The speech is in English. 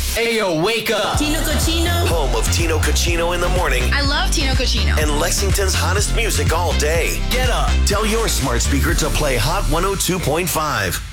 Ayo, wake up. Tino Cochino. Home of Tino Cochino in the morning. I love Tino Cochino. And Lexington's hottest music all day. Get up. Tell your smart speaker to play Hot 102.5.